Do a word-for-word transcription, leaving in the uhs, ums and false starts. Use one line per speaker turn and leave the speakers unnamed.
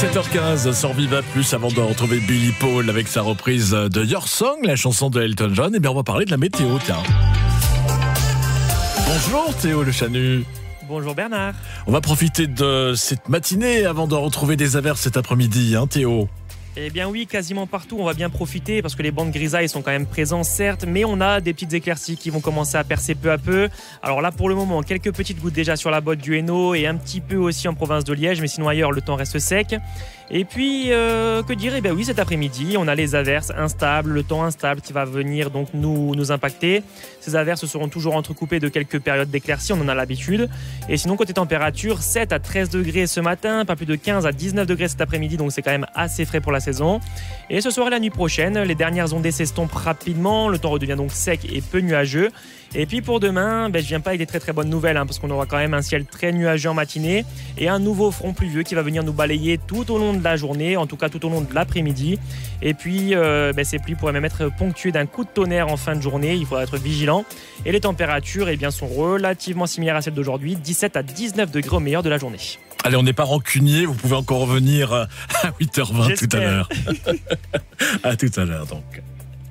sept heures quinze sur Viva Plus, avant de retrouver Billy Paul avec sa reprise de Your Song, la chanson de Elton John. Et bien on va parler de la météo, tiens. Bonjour Théo Le Chanu.
Bonjour Bernard.
On va profiter de cette matinée avant de retrouver des averses cet après-midi, hein Théo?
Eh bien oui, quasiment partout, on va bien profiter parce que les bandes grisailles sont quand même présentes, certes, mais on a des petites éclaircies qui vont commencer à percer peu à peu. Alors là, pour le moment, quelques petites gouttes déjà sur la botte du Hainaut et un petit peu aussi en province de Liège, mais sinon ailleurs, le temps reste sec. Et puis, euh, que dire? Eh bien oui, cet après-midi, on a les averses instables, le temps instable qui va venir donc nous, nous impacter. Ces averses seront toujours entrecoupées de quelques périodes d'éclaircies, on en a l'habitude. Et sinon, côté température, sept à treize degrés ce matin, pas plus de quinze à dix-neuf degrés cet après-midi, donc c'est quand même assez frais pour la saison. Et ce soir et la nuit prochaine, les dernières ondées s'estompent rapidement, le temps redevient donc sec et peu nuageux. Et puis pour demain, ben, je viens pas avec des très très bonnes nouvelles, hein, parce qu'on aura quand même un ciel très nuageux en matinée et un nouveau front pluvieux qui va venir nous balayer tout au long de la journée, en tout cas tout au long de l'après-midi. Et puis euh, ben, ces pluies pourraient même être ponctuées d'un coup de tonnerre en fin de journée, il faudra être vigilant. Et les températures eh bien, sont relativement similaires à celles d'aujourd'hui, dix-sept à dix-neuf degrés au meilleur de la journée.
Allez, on n'est pas rancunier, vous pouvez encore revenir à huit heures vingt tout à l'heure. À tout à l'heure donc.